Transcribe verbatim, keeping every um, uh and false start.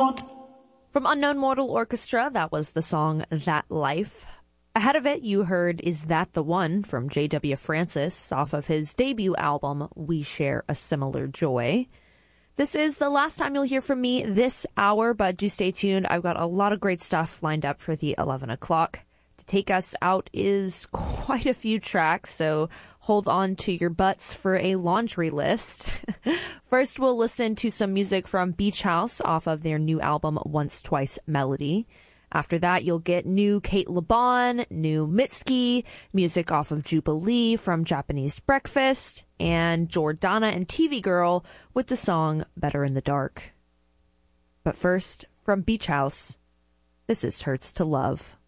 thought. From Unknown Mortal Orchestra, that was the song That Life. Ahead of it, you heard Is That the One from J W Francis off of his debut album, We Share a Similar Joy. This is the last time you'll hear from me this hour, but do stay tuned. I've got a lot of great stuff lined up for the eleven o'clock. To take us out is quite a few tracks, so hold on to your butts for a laundry list. First, we'll listen to some music from Beach House off of their new album, Once Twice Melody. After that, you'll get new Kate LeBon, new Mitski, music off of Jubilee from Japanese Breakfast, and Jordana and T V Girl with the song Better in the Dark. But first, from Beach House, this is Hurts to Love.